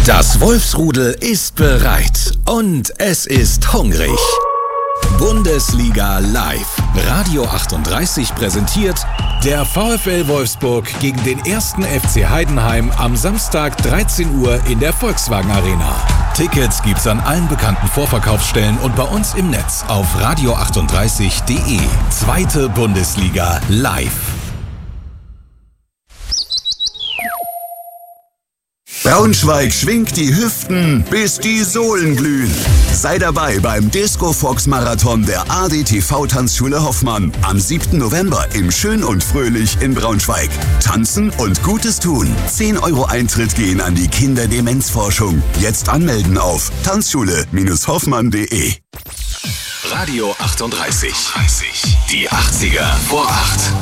Das Wolfsrudel ist bereit und es ist hungrig. Bundesliga live. Radio 38 präsentiert der VfL Wolfsburg gegen den 1. FC Heidenheim am Samstag 13 Uhr in der Volkswagen Arena. Tickets gibt's an allen bekannten Vorverkaufsstellen und bei uns im Netz auf radio38.de. Zweite Bundesliga live. Braunschweig schwingt die Hüften, bis die Sohlen glühen. Sei dabei beim Disco Fox Marathon der ADTV Tanzschule Hoffmann am 7. November im Schön und Fröhlich in Braunschweig. Tanzen und Gutes tun. 10 € Eintritt gehen an die Kinderdemenzforschung. Jetzt anmelden auf tanzschule-hoffmann.de. Radio 38. Die 80er vor 8.